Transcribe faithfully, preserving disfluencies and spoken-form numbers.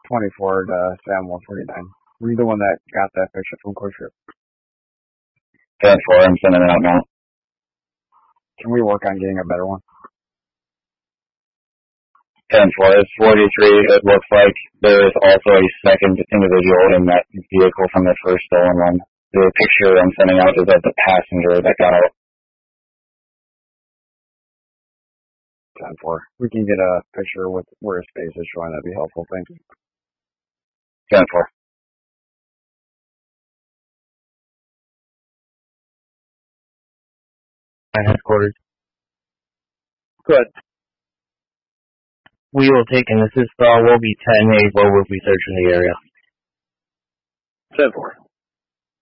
twenty-four to Sam one forty-nine. Were you the one that got that picture from QuickTrip? ten four, I'm sending it out now. Can we work on getting a better one? ten four, it's forty-three. It looks like there is also a second individual in that vehicle from the first stolen one. The picture I'm sending out is of the passenger that got out. ten four. We can get a picture with where his face is showing. That'd be helpful. Thanks. ten four. Headquarters. Good. We will take an assist call. We'll be ten eight. We'll be searching the area. ten four.